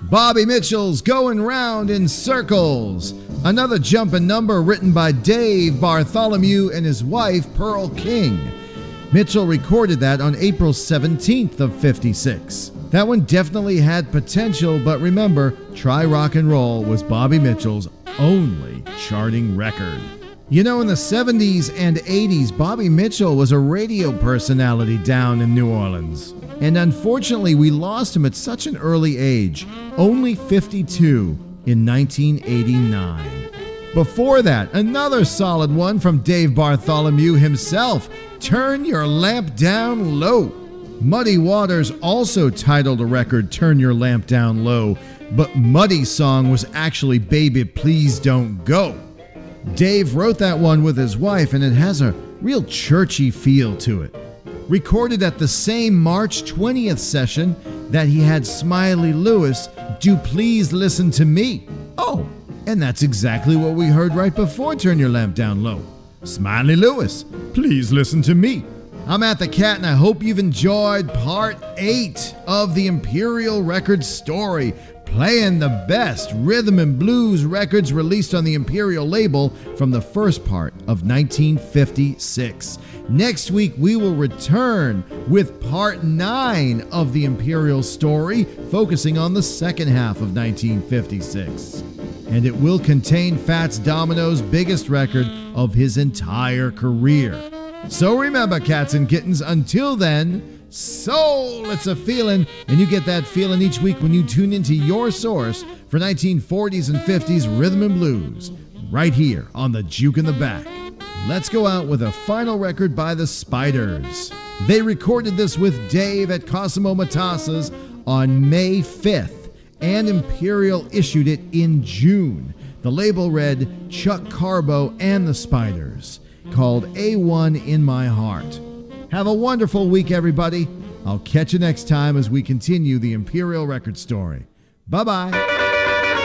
Bobby Mitchell's Going Round in Circles, another jumpin' number written by Dave Bartholomew and his wife Pearl King. Mitchell recorded that on April 17th of 56. That one definitely had potential, but remember, Try Rock and Roll was Bobby Mitchell's only charting record. You know, in the 70s and 80s, Bobby Mitchell was a radio personality down in New Orleans. And unfortunately, we lost him at such an early age, only 52 in 1989. Before that, another solid one from Dave Bartholomew himself, Turn Your Lamp Down Low. Muddy Waters also titled a record Turn Your Lamp Down Low, but Muddy's song was actually Baby Please Don't Go. Dave wrote that one with his wife, and it has a real churchy feel to it. Recorded at the same March 20th session that he had Smiley Lewis do Please Listen to Me. Oh, and that's exactly what we heard right before Turn Your Lamp Down Low. Smiley Lewis, Please Listen to Me. I'm Matt the Cat, and I hope you've enjoyed part 8 of the Imperial Records story, playing the best rhythm and blues records released on the Imperial label from the first part of 1956. Next week, we will return with part 9 of the Imperial story, focusing on the second half of 1956. And it will contain Fats Domino's biggest record of his entire career. So remember, cats and kittens, until then, soul, it's a feeling, and you get that feeling each week when you tune into your source for 1940s and 50s rhythm and blues, right here on the Juke in the Back. Let's go out with a final record by the Spiders. They recorded this with Dave at Cosimo Matassa's on May 5th, and Imperial issued it in June. The label read Chuck Carbo and the Spiders, called A1 in My Heart. Have a wonderful week, everybody. I'll catch you next time as we continue the Imperial Record story. Bye-bye.